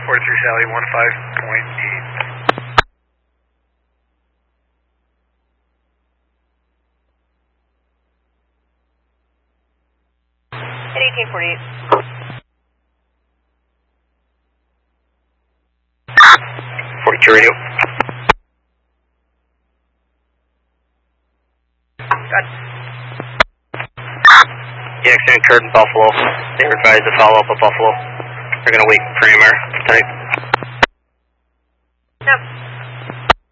43 Sally, 15.8. 1848. 42 radio. Good. The accident occurred in Buffalo. They were advised to follow up at Buffalo. They're going to wait for AMR tonight.